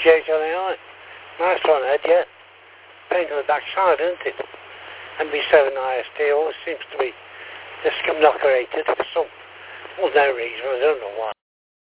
GHLAI. Nice one, Ed, yeah. Paint on the back side, isn't it? MB7 IST always seems to be discombobulated for some, well, no reason, I don't know why.